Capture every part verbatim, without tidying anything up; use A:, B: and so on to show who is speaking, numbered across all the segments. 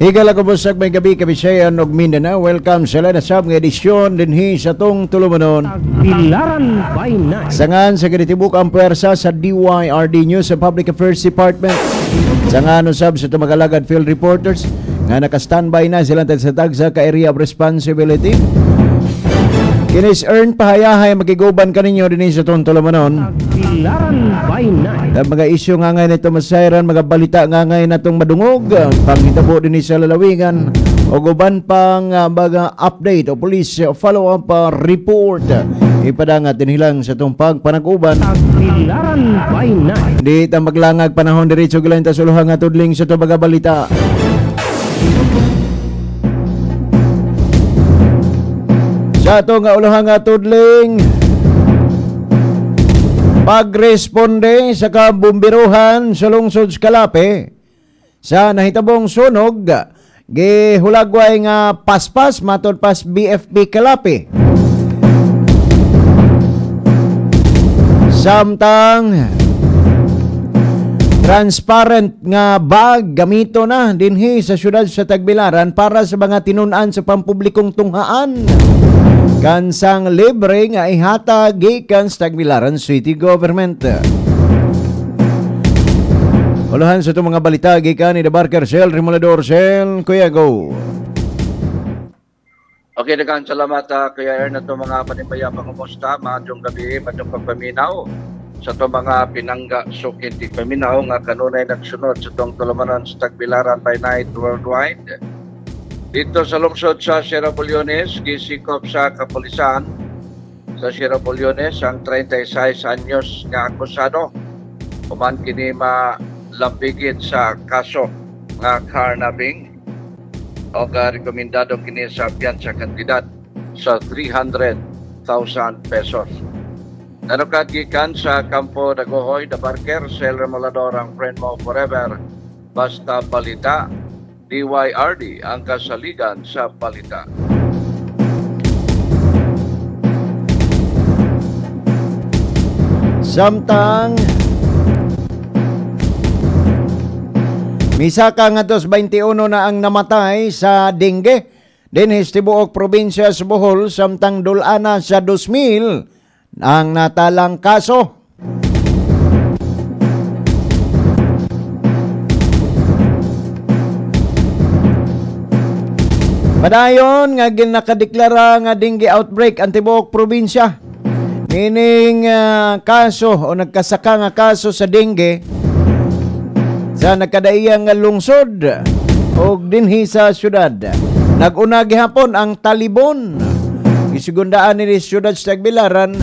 A: Higala ko busag may gabi Kabisayan og Mindanao. Welcome sa lanasab nga edisyon dinhi sa tong tulumanon.
B: Pilaran by night.
A: Sangan sa kinitibuk ang puwersa sa D Y R D News and Public Affairs Department. Sangan usab sa tumagalagad field reporters nga naka-standby na silang tagsatag sa ka-area of responsibility. Kinis earn pahayahay magiguban kaninyo dinhi sa tong tulumanon.
B: Pilaran by night.
A: Ang mga isyu nga ngayon ito masayran, mga balita nga ngayon itong madungog, pangitabo din sa lalawigan, o guban pang uh, mga update o police follow-up uh, report. Ipadangat din hilang sa itong pagpanag-uban.
B: Pilaran by night.
A: Di ta maglangag panahon diretso gilan ta suluhang nga tudling sa itong mga balita. Sa ito nga uluhang nga tudling, pagresponde sa kabumbiruhan sa lungsod Kalape sa nahitabong sunog, gihulagway nga paspas matod pas B F P Kalape. Samtang transparent nga bag gamito na dinhi sa syudad sa Tagbilaran para sa mga tinun-an sa pampublikong tunghaan. Kansang libre nga ihatag gikan sa Tagbilaran City Government. Uluhan sa itong mga balita gikan ni The Barker Sel, Remolador Sel, Kuya Go.
C: Okay, daghang salamat uh, Kuya Ern, na itong mga panimbayapang kumusta, maadong gabi, maadong pagpaminaw sa itong mga pinangga sukit di paminaw nga kanunay nagsunod sa itong tulumanon sa Tagbilaran by night worldwide. Dito sa lungsod sa Sierra Bulyones, gisikop sa kapulisan sa Sierra Bulyones ang thirty-six anyos nga akusado. Human kini malambigit sa kaso nga carnapping o nga rekomendado kini sa piyansa kantidad sa three hundred thousand pesos. Nanukagikan sa Kampo Dagohoy, The Barker, Sel Remolador, ang friend mo forever, basta balita. D Y R D ang kasaligan sa balita.
A: Samtang misaka nga dos twenty-one na ang namatay sa dengue dinhi sa tibuok probinsya sa Bohol, samtang dulana sa two thousand ang natalang kaso. Padayon nga ginakadeklara nga dengue outbreak ang tibuok probinsya. Meaning uh, kaso o nagkasaka nga kaso sa dengue sa nagkadaiyang nga lungsod o dinhi sa syudad. Nag-una gihapon ang Talibon. Gisigundaan ni syudad sa Tagbilaran.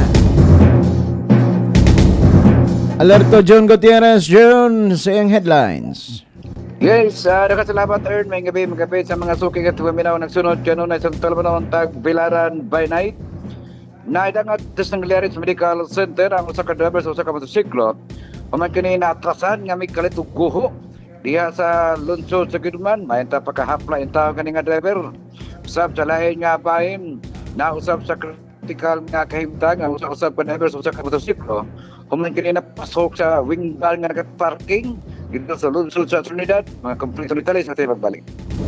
A: Alerto John Gutierrez, John, sa iyang headlines.
D: Yes, uh, nakasalamat Ern, may gabi, may gabi sa mga suking at huminaw nagsunod kanunay sa tulumanon Tagbilaran by night. Naidangat tis ng Liaris Medical Center ang usa ka driver sa usa ka motosiklo. Paman kini naatrasan nga may kalit og guho diha sa lungsod sa Gidman. Mayanta pagkahapla yung tao kani nga driver. Usab sa lain nga bahin, nausab sa critical nga kahimtang ang usab ka driver sa usa ka motosiklo. Paman kini napasok sa wing bar nga naka-parking dito sa lungsod sa Trinidad. Mga kompleto detalye sa tayo magbalik.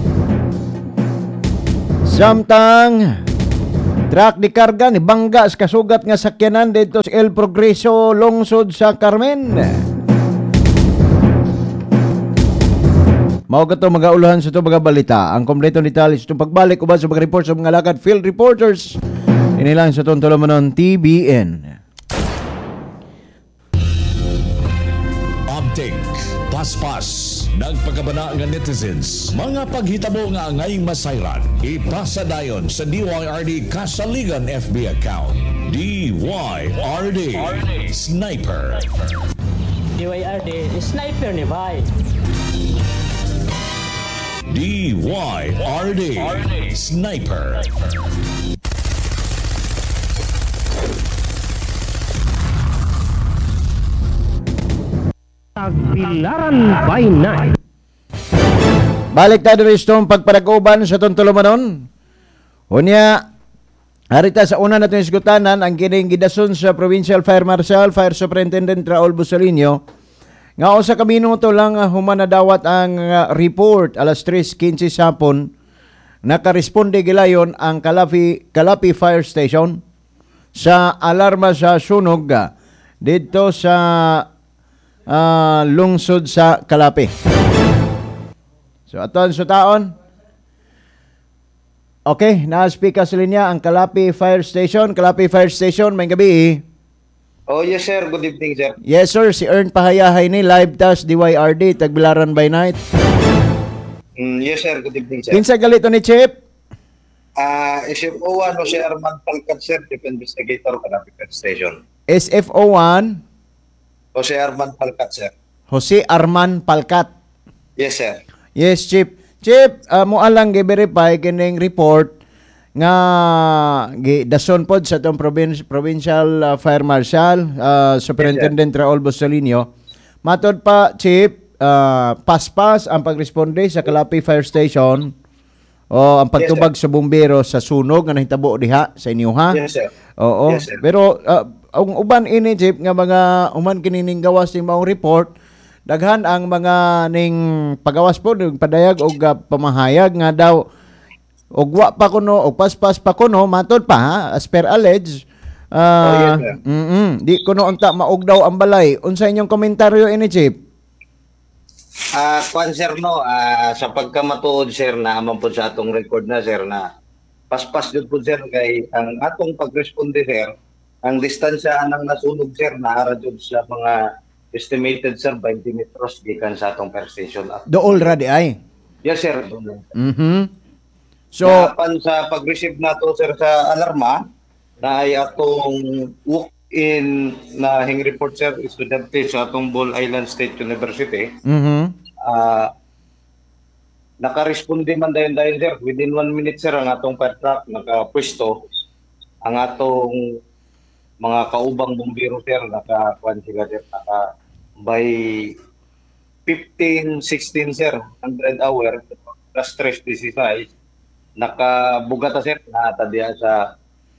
A: Samtang truck ni karga ni bangga sa kasugat nga sakyanan dito sa El Progreso, lungsod sa Carmen. Mao kato mga uluhan sa ito mga balita. Ang kompleto detalye sa itong pagbalik uban sa mga report sa mga lakad field reporters. Inilang sa itong tulumanon T B N.
E: Update, paspas, nagpagabana nga netizens, mga paghitabo nga ngayong masayran, ipasa dayon sa D Y R D Kasaligan F B account. D Y R D Sniper.
B: D Y R D Sniper ni Bay.
E: D Y R D Sniper.
B: Tagbilaran by night.
A: Balik tayo rin itong pagpanaguban sa itong tulumanon. Unya, harita sa una natin isgutanan ang kining gidason sa Provincial Fire Marshal, Fire Superintendent Raul Busolino Nga usa ka minuto lang uh, human na dawat ang uh, report alas tres fifteen sapon. Nakaresponde gilayon ang Kalapi Kalapi Fire Station sa alarma sa sunog uh, dito sa uh, lungsod sa Kalapi. So aton sa taon. Okay, na-speak ka sa linya ang Kalapi Fire Station. Kalapi Fire Station, may gabi.
F: Oh, yes sir. Good evening, sir.
A: Yes sir, si Ern Pahayahay ni Live Task D Y R D Tagbilaran by Night.
F: Mm, yes sir. Good evening, sir.
A: Kinsa galito ni Chip?
F: Ah, S F O one Jose Arman Palcat, sir, Chief Investigator, Kalapi Fire Station.
A: S F O one
F: Jose Arman Palcat, sir.
A: Jose Arman Palcat.
F: Yes, sir.
A: Yes, Chip. Chip, uh, mo alang gi-verify kining report nga gi dason pod sa tong province, provincial uh, fire marshal uh, Superintendent yes, Raul Bussolino. Matod pa Chief, uh, paspas ang pagresponde sa Kalapi Fire Station o ang pagtubag yes, sa bumbero sa sunog nga nahitabo diha sa inyo ha.
F: Yes sir.
A: Oo.
F: Yes, sir.
A: Pero uh, ang uban ini Chief nga mga uman kinining gawas ning maong report, daghan ang mga ning pagawas po ng padayag og uh, pamahayag nga daw og wa pa kuno og paspas pa kuno matod pa ha as per allege uh,
F: oh, yes, sir.
A: mm di kuno unta maog daw ang balay. Unsa inyong komentaryo ini Chief?
F: Ah, uh, kwan sir no, uh, sa pagkamatuod sir na amang po sa atong record na sir na paspas jud po sir kay ang atong pagresponde sir, ang distansya anang nasunog sir naara jud sa mga estimated sir twenty meters gikan sa atong fire station.
A: Do already ay.
F: Yes sir.
A: Mhm. So,
F: Napan sa pag-receive nato sir sa alarma na ay atong walk-in na hing report sir estudyante sa atong Ball Island State University.
A: mhm.
F: Ah, naka-responde man dayon-dayon sir within one minute sir ang atong fire truck nakapwesto, ang atong mga kaubang bumbero sir naka-kwan sila sir naka by fifteen sixteen sir one hundred hour plus stress disease nakabugata sir na tadiya sa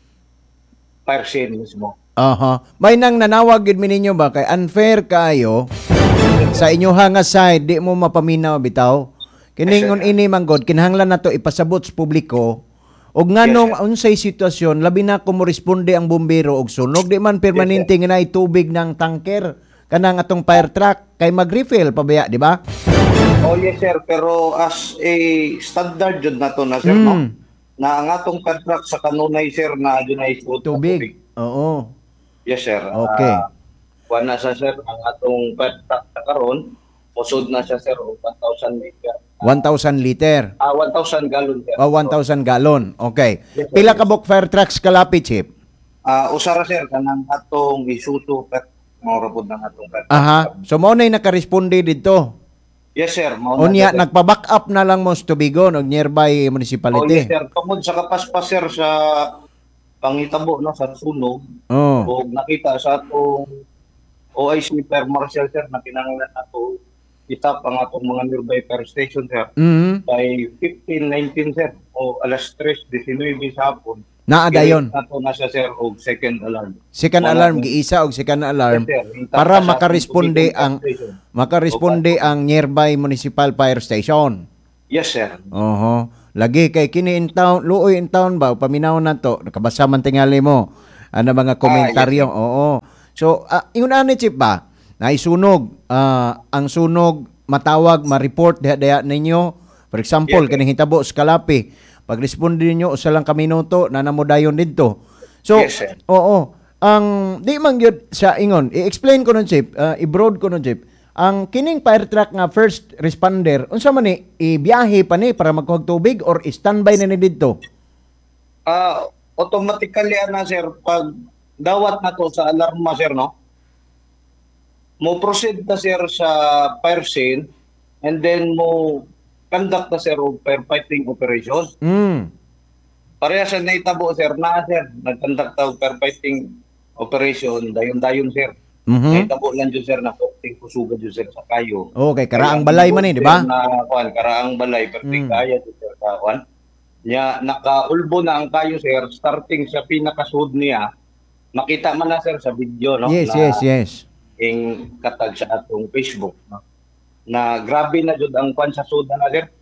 F: fire scene mismo.
A: Aha. May nang nanawag gid mi ninyo ba kay unfair kayo sa inyo nga side di mo mapaminaw bitaw. Kiningon yes, ini manggod kinahanglan nato ipasabot sa publiko og nganong yes, unsay sitwasyon labi na ko mo responde ang bumbero og sunog di man permanente yes, nga nay tubig ng tanker kanang atong fire truck kay mag-refill pabaya di ba?
F: Oh yes sir, pero as a standard jud nato na sir mm, no na ang atong fire truck sa kanunay sir na adunay tubig.
A: tubig. Oo.
F: Yes sir.
A: Okay.
F: Uh, kuha na siya sir ang atong fire truck sa karon musod na siya sir og one thousand liter.
A: one thousand liter.
F: Ah, uh, one thousand gallon sir.
A: Oh, one thousand gallon. Okay.
F: Yes, sir,
A: Pila
F: yes,
A: ka bok fire trucks Kalapi Chief?
F: Ah, uh, usara sir kanang atong Isuzu fire mao pod ng atong fire truck.
A: Aha. So mao nay nakaresponde didto.
F: Yes sir, mao
A: na. Unya nagpa-back up na lang mo sa Tubigon og nearby municipality.
F: Oh yes sir, tungod sa kapaspas sir sa pangitabo no sa sunog.
A: Oh.
F: O nakita sa atong O I C Fire Marshal sir na kinahanglan nato itap ang atong mga nearby fire station sir.
A: Mhm.
F: By fifteen nineteen sir o alas tres nineteen sa hapon.
A: Naa dayon.
F: Nato na siya sir og second alarm.
A: Second
F: Wala
A: alarm
F: po.
A: giisa og second alarm
F: Yes, sir.
A: para
F: Sa
A: makaresponde
F: atong
A: ang
F: station.
A: makaresponde ang nearby municipal fire station.
F: Yes sir.
A: Oho. Lagi kay kini in town, luoy in town ba paminaw na to nakabasa man tingali mo ano mga komentaryo.
F: Ah, yes,
A: oo. So uh, ingon ani Chief ba naisunog uh, ang sunog matawag ma-report diha ninyo for example
F: yes,
A: kaning hitabo sa Kalapi pag-responde ninyo usa lang ka minuto na namodayon didto. So
F: Yes, sir.
A: oo ang di man gyud sa ingon i-explain ko nun Chief uh, i-broad ko nun Chief ang kining fire truck nga first responder unsa man ni ibiyahe pa ni para magkuhag tubig or standby na ni didto?
F: Ah, automatically ana sir pag dawat na to sa alarma sir no. Mo proceed ta sir sa fire scene and then mo conduct ta sir og firefighting operation.
A: Mm.
F: Pareha sa naitabo sir na sir nag-conduct ta og firefighting operation dayon-dayon sir.
A: Mhm.
F: Naitabo lang jud sir na perting kusugan jud sir sa kayo.
A: Okay, karaang balay man eh, di ba?
F: Na kuan karaang balay perting
A: Mm.
F: kaya jud sir ka kuan. Nya nakaulbo na ang kayo sir starting sa pinakasud niya. Makita man na sir sa video no.
A: Yes,
F: na
A: yes, yes.
F: ing katag sa atong Facebook, no? Na grabe na jud ang kwan sa suda na sir.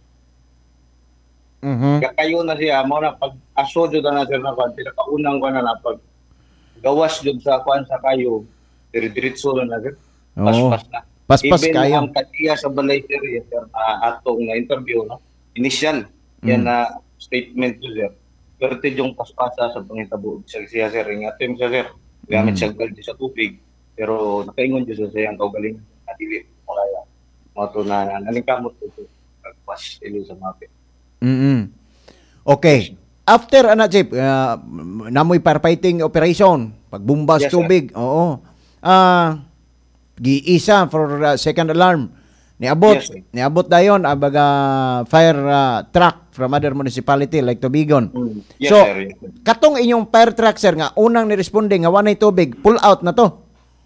A: Mhm.
F: Kayo na siya mo na pag aso jud na sir na kwan pinakaunang kwan na pag gawas jud sa kwan sa kayo dire-diretso na sir.
A: Oo.
F: Paspas na.
A: Paspas
F: Even
A: kayo.
F: ang katiya sa balay sir, yes, sir, na atong na interview, no? Initial, yan
A: Mm.
F: na statement ko sir. Pero yung paspasa sa pangitabo siya siya sir, yung atim siya sir, gamit
A: Mm.
F: siya galdi sa tubig, pero nakaingon siya sa siyang kaugaling na dili mo kaya. Mo to na nalingkamot ko sir, pagpas ili sa mapit.
A: Mm. Okay. After ana Chief, uh, namoy firefighting operation, pagbumbas
F: Yes, sir.
A: tubig. Oo. Ah, giisa for uh, second alarm. Niabot,
F: Yes, sir.
A: niabot dayon ang baga fire uh, truck from other municipality like Tubigon.
F: Mm. Yes,
A: So,
F: sir, yes, sir.
A: katong inyong fire truck sir nga unang ni-responde nga wanay tubig, pull out na to.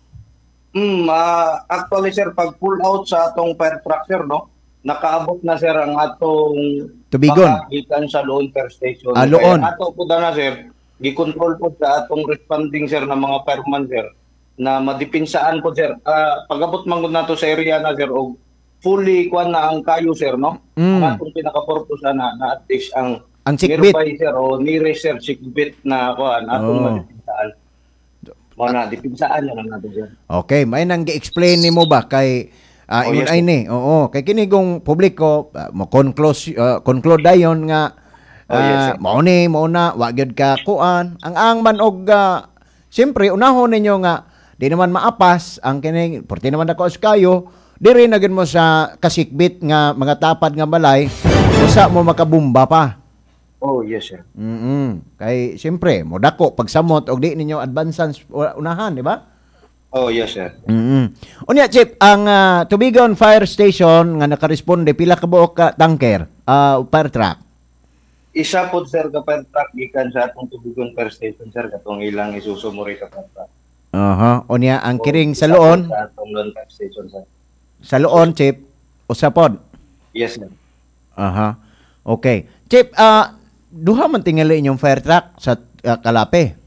F: Mm, ah, actually sir, pag pull out sa atong fire truck sir, no? Nakaabot na sir ang atong
A: Tubigon.
F: baka gikan sa Loon Fire Station.
A: Ah, Loon.
F: Kaya ato po na sir, gi-control po sa atong responding sir na mga fireman sir na madipinsaan po sir. Ah, pag-abot man gud nato sa area na sir og fully kuan na ang kayo sir, no?
A: Mm.
F: Ang atong pinaka-purpose na, na at least ang
A: Ang sikbit.
F: nearby sir o nearest sir sikbit na kuan atong
A: Oh.
F: madipinsaan. Mo na dipinsaan na lang nato sir.
A: Okay, may nang gi-explain nimo ba kay uh,
F: Oh,
A: ingon
F: yes,
A: ay ni. Oo, kay kini gong publiko uh, mo conclude uh, conclude dayon nga
F: Oh, yes,
A: uh,
F: sir.
A: mao ni mao na wa gyud ka kuan. Ang ang man og uh, siyempre unahon ninyo nga di naman maapas ang kini porti naman ako as kayo diri na gyud mo sa kasikbit nga mga tapad nga balay usa mo makabumba pa.
F: Oh, yes sir.
A: Mm. Kay siyempre mo dako pagsamot og di ninyo advances unahan, di ba?
F: Oh, yes sir.
A: Mm. Unya Chip, ang uh, Tubigon Fire Station nga nakaresponde pila ka buok ka tanker, uh, fire truck.
F: Isa po sir ka fire truck gikan sa atong Tubigon Fire Station sir katong ilang isuso mo rin sa fire truck.
A: Aha. Unya ang kiring sa
F: Isa po
A: loon,
F: Sa atong Loon Fire Station sir.
A: sa loon Chip, usapod.
F: Yes sir.
A: Aha. Okay. Chip, uh, duha man tingali inyong fire truck sa uh, Kalape.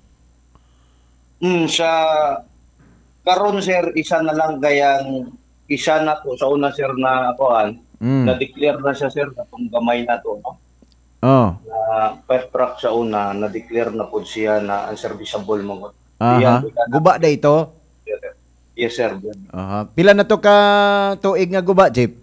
F: Mm, sa karon sir isa na lang gayang isa na to sa una sir na kuan
A: Mm.
F: na-declare na siya sir katong gamay na to no.
A: Oh.
F: Na fire truck sa una na-declare na po siya na unserviceable mo.
A: Aha. Guba da ito.
F: Yes sir. Yes sir.
A: Aha. Pila na to ka tuig nga guba, Chip?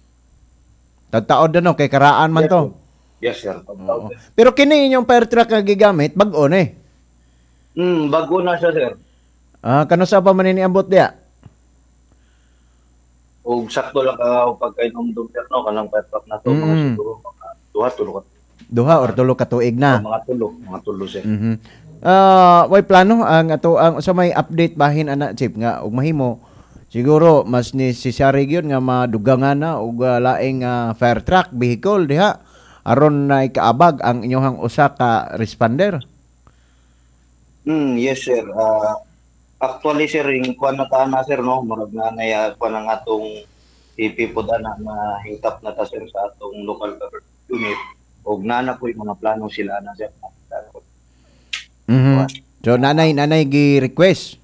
A: Tagtaod na no kay karaan man
F: Yes,
A: to.
F: sir. Yes sir.
A: Oo. Pero kini inyong fire truck nga gigamit bag-o na eh.
F: Mm, bago na siya sir.
A: Ah, kano sa pa man iniabot diya?
F: O sakto lang ka pagkainom doon sir no kanang fire truck na to mga
A: Mm.
F: siguro mga duha tulo ka
A: Duha or tulo ka tuig na.
F: mga tulo mga tulo sir.
A: Mhm. Ah, way plano ang ato ang sa may update bahin ana Chip nga ug mahimo siguro mas necessary gyud nga madugangan na og uh, laing uh, fire truck vehicle diha aron na ikaabag ang inyong usa ka responder.
F: Mm, yes sir. Ah, actually sir yung kuan na ta na sir no murag na na kuan ang atong I P pod ana na hingtap na ta sir sa atong local government unit og nana po yung mga plano sila na sir.
A: Mhm. So nanay nanay gi-request.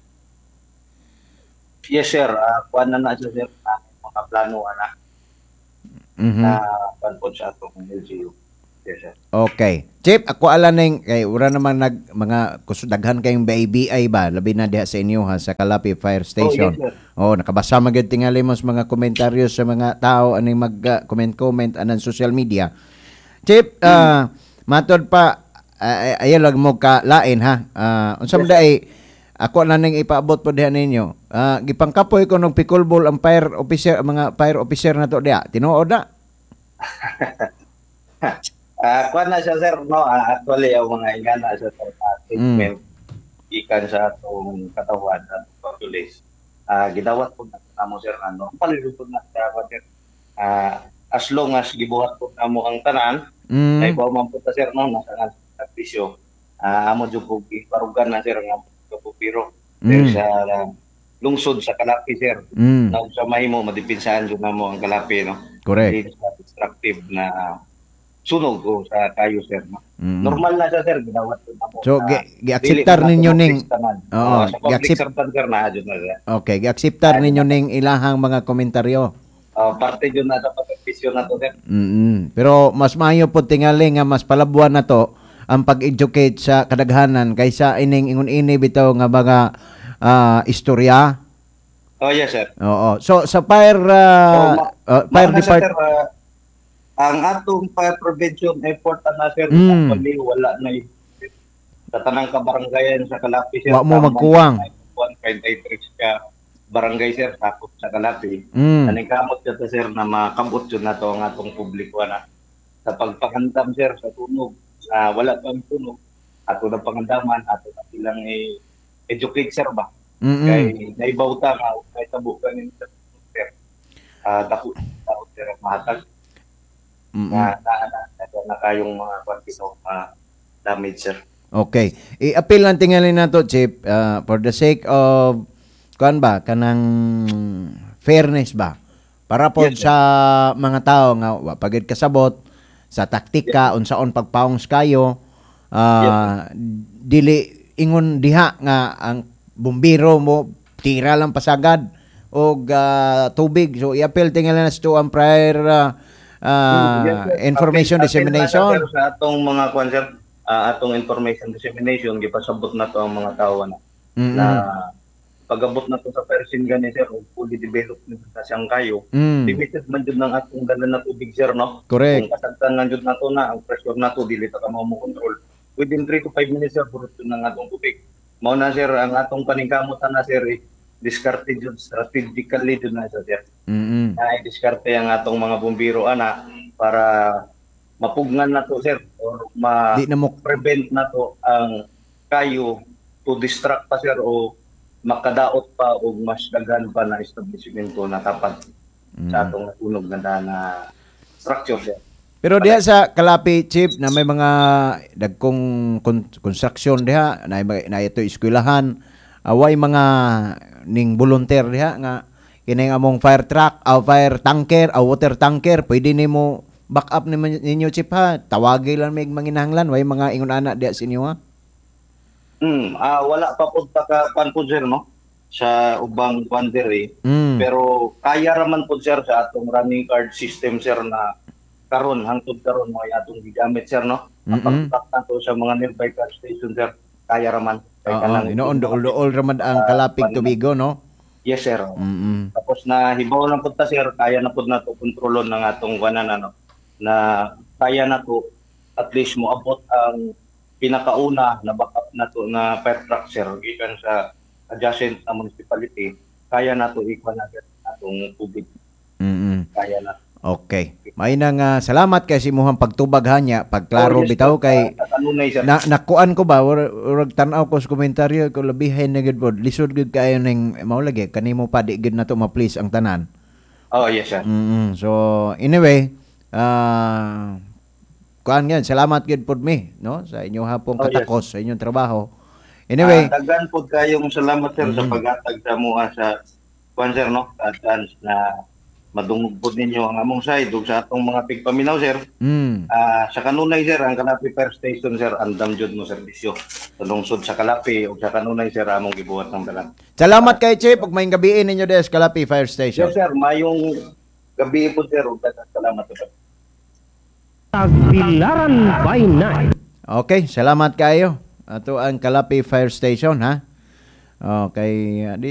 F: Yes sir, uh, kuan na na siya sir na mga plano ana
A: Mhm.
F: na kuan po sa atong L G U. Yes sir.
A: Okay. Chip, ako ala ning kay ura naman nag mga kusudaghan kayong B I B I ba labi na diha sa inyo ha sa Kalapi Fire Station.
F: Oh, yes, sir.
A: Oh, nakabasa man gyud tingali mo sa mga komentaryo sa mga tao aning mag uh, comment comment anan social media. Chip, ah matod pa uh, ayo lang mo ka lain ha. Ah unsa man dai ako na ning ipaabot po diha ninyo. Ah gipangkapoy ko ng pickleball ang fire officer mga fire officer na to diha. Tinuod na.
F: Ah, kuan na siya sir no, Ah, actually ang mga ingana sa uh, treatment ikan sa atong katawan at pagtulis. Ah, gidawat po na mo sir ano, palilutod na sa sir. Ah, as long as gibuhat po namo ang tanan,
A: Mm.
F: na ibaw man po ta sir no, nasa nga servisyo. Ah, amo jud po iparugan na sir nga kapupiro. Sir
A: Mm.
F: sa uh, lungsod sa Kalapi sir.
A: Mm.
F: Na sa mahimo madipinsaan jud namo ang Kalapi no.
A: Correct.
F: Hindi siya destructive na sunog ko sa kayo sir. No?
A: Mm.
F: Normal na siya sir, ginawat ko na po.
A: So,
F: na
A: gi- gi-acceptar
F: dili
A: ninyo
F: na
A: ning-
F: public tanan.
A: Oo,
F: Oo, sa public
A: gi-accept-
F: servant sir na adyo na sir.
A: Okay, gi-acceptar ninyo ning ilahang mga komentaryo.
F: Uh, parte yun na sa pagkapisyon na to sir.
A: Mm. Pero mas maayo po tingali nga mas palabuan na to ang pag-educate sa kadaghanan kaysa ining ingon-ini bitaw nga mga ah, istorya.
F: Oh yes sir.
A: Oo. So sa fire
F: So,
A: uh,
F: ma-
A: uh, fire
F: Mauna sa,
A: depart
F: sir, ah, ang atong fire prevention effort na sir,
A: Mm.
F: actually wala na y- sa tanang kabaranggayan sa Kalapi sir.
A: Wa mo
F: tama
A: magkuwang.
F: na one point eight six ka barangay sir, sakop sa Kalapi.
A: Mm.
F: Kaning kamot ka sir na makabot yun na to ang atong publiko na sa pagpangandam sir sa tunog. Na wala pang tunog, ato na pangandaman, ato na silang i-educate sir ba?
A: Mm-mm.
F: Kay naibawta nga, kay tabukan ni sir. Ah, dako tao sir ang mahatag
A: Mm-mm.
F: na na na, na, na kayong mga kwantito uh, damage sir.
A: Okay. I-appeal lang tingali nato, Chip, uh, for the sake of kuan ba kanang fairness ba? Para po
F: Yes, sir.
A: sa mga tao nga wa pagid kasabot sa taktika unsaon pagpaong kayo ah, dili ingon diha nga ang bumbiro mo tira lang pasagad og ah, tubig. So i-appeal tingali na sa ang prior ah, ah,
F: Yes, sir.
A: information
F: Appeal- appeal na
A: dissemination.
F: na, sir, sa atong mga kwan sir, ah, atong information dissemination gipasabot na to ang mga tao na
A: Mm-mm.
F: na pag-abot na to sa person gani sir o fully developed na sa siyang kayo.
A: Mm.
F: Limited man jud ng atong dala na tubig sir no.
A: Correct.
F: Kung kasagtan na jud na to na ang pressure na to dili ta ka mao mo control. Within three to five minutes sir purot jud ng atong tubig. Mao na sir ang atong paningkamot na sir eh, discarded jud strategically jud na sir.
A: Mm-mm.
F: Na diskarte ang atong mga bumbiro ana para mapugnan na to sir or ma
A: Di na mo
F: prevent na to ang kayo to distract pa sir o makadaot pa o mas daghan pa na establishmento na tapat sa atong natunog na da- na structure sir.
A: Pero diha sa Kalapi, Chip, na may mga dagkong kon- construction diha, na, na ito eskwelahan, away mga ning volunteer diha nga kining among fire truck, o fire tanker, o water tanker, pwede nimo back up nimo ninyo, Chip ha. Tawagi lang may manginahanglan, way mga ingon ana diha sa inyo ha.
F: Mm, ah wala pa pud pagka pan pud sir no sa ubang boundary
A: Mm.
F: pero kaya raman pud sir sa atong running card system sir na karon hangtod karon mo ay atong gigamit sir no. Ang
A: Mm-mm.
F: pagtak nato sa mga nearby car station sir kaya raman. Kay
A: Oo,
F: kanang-
A: inoon dool-dool ramad ang Kalapig Tubigo, no?
F: Yes sir.
A: Mm.
F: Tapos na hibaw lang pud ta sir kaya na pud nato kontrolon ng atong kanan ano na kaya na to at least mo abot ang pinakauna na backup na to na fire truck sir gikan sa adjacent na municipality kaya na to ikuha na sir atong tubig
A: Mm.
F: kaya na.
A: Okay. May nang ah, salamat kay simuhang pagtubag hanya, pagklaro
F: Oh, yes,
A: bitaw
F: sir.
A: kay
F: Sa- sa kanunay sir.
A: na nakuan ko ba or, or tan-aw ko sa komentaryo ko labihin na gid pod lisod gid kayo ning mao lagi kanimo pa di gid nato ma-please ang tanan.
F: Oh yes sir.
A: Mm. So anyway, ah kuan yan, salamat gid pod mi, no? Sa inyo hapong
F: Oh, yes.
A: katakos sa inyong trabaho. Anyway,
F: Ah, daghan pod kayong salamat sir sa
A: Mhm.
F: paghatag sa mua sa kwan sir no sa chance na madungog pod ninyo ang among side ug sa atong mga pigpaminaw sir.
A: mm,
F: Ah, sa kanunay sir ang Kalapi Fire Station sir andam jud mo serbisyo sa lungsod sa Kalapi ug sa kanunay sir among gibuhat ng tanan.
A: salamat kay Chip ug may gabiin ninyo des Kalapi Fire Station.
F: Yes sir, mayong gabi po sir ug daghang salamat sir.
B: Tagbilaran by night.
A: Okay, salamat kayo. Ato ang Kalapi Fire Station ha. Okay, di